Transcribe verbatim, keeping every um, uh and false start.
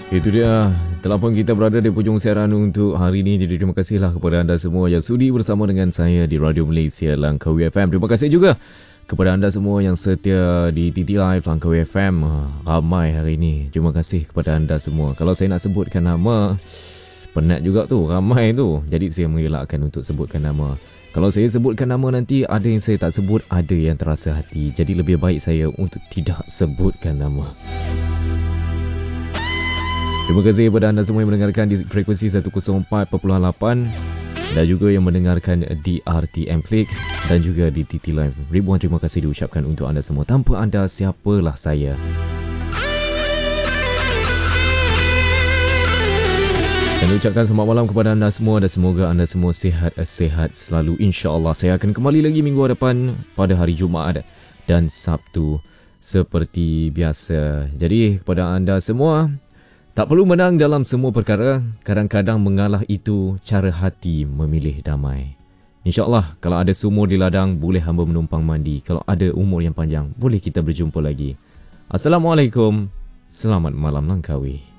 Itu dia, telah pun kita berada di hujung siaran untuk hari ini. Jadi terima kasihlah kepada anda semua yang sudi bersama dengan saya di Radio Malaysia Langkawi F M. Terima kasih juga kepada anda semua yang setia di T T Live Langkawi F M. Ramai hari ini. Terima kasih kepada anda semua. Kalau saya nak sebutkan nama, penat juga tu, ramai tu. Jadi saya mengelakkan untuk sebutkan nama. Kalau saya sebutkan nama nanti, ada yang saya tak sebut, ada yang terasa hati. Jadi lebih baik saya untuk tidak sebutkan nama. Terima kasih kepada anda semua yang mendengarkan di frekuensi seratus empat perpuluhan lapan dan juga yang mendengarkan di R T M Klik dan juga di T T Live. Ribuan terima kasih diucapkan untuk anda semua. Tanpa anda, siapalah saya? Saya ucapkan selamat malam kepada anda semua dan semoga anda semua sihat-sihat selalu. InsyaAllah saya akan kembali lagi minggu depan pada hari Jumaat dan Sabtu seperti biasa. Jadi kepada anda semua, tak perlu menang dalam semua perkara. Kadang-kadang mengalah itu cara hati memilih damai. InsyaAllah kalau ada sumur di ladang, boleh hamba menumpang mandi. Kalau ada umur yang panjang, boleh kita berjumpa lagi. Assalamualaikum. Selamat malam Langkawi.